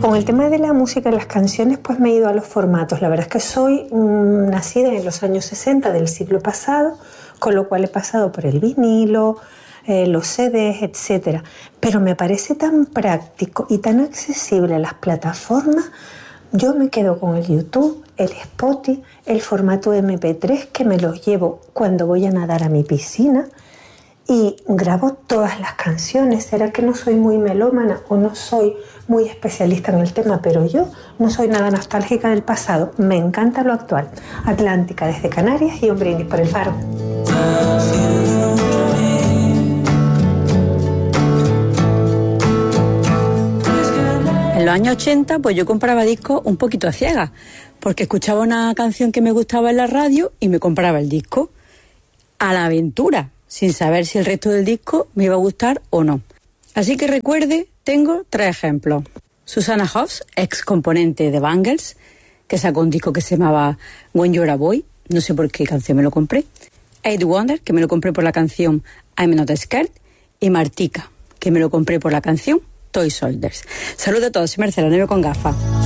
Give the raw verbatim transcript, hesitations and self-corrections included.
Con el tema de la música y las canciones, pues me he ido a los formatos. La verdad es que soy mmm, nacida en los años sesenta del siglo pasado, con lo cual he pasado por el vinilo, eh, los C Ds, etcétera. Pero me parece tan práctico y tan accesible a las plataformas. Yo me quedo con el YouTube, el Spotify, el formato eme pe tres, que me los llevo cuando voy a nadar a mi piscina y grabo todas las canciones. ¿Será que no soy muy melómana o no soy muy especialista en el tema? Pero yo no soy nada nostálgica del pasado. Me encanta lo actual. Atlántica desde Canarias y un brindis por el Faro. En los años ochenta, pues yo compraba discos un poquito a ciegas, porque escuchaba una canción que me gustaba en la radio y me compraba el disco a la aventura, sin saber si el resto del disco me iba a gustar o no. Así que recuerde, tengo tres ejemplos. Susanna Hoffs, ex componente de Bangles, que sacó un disco que se llamaba When You're a Boy, no sé por qué canción me lo compré. Eight Wonder, que me lo compré por la canción I'm Not Scared. Y Martika, que me lo compré por la canción Toy Soldiers. Saludos a todos, soy Marcela Nero con gafas.